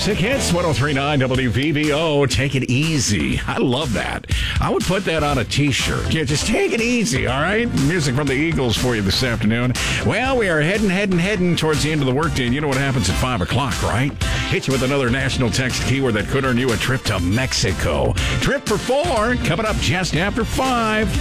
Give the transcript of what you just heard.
Classic Hits, 103.9 WVVO. Take it easy. I love that. I would put that on a t-shirt. Yeah, just take it easy, all right? Music from the Eagles for you this afternoon. Well, we are heading towards the end of the workday. And you know what happens at 5 o'clock, right? Hit you with another national text keyword that could earn you a trip to Mexico. Trip for 4 coming up just after 5.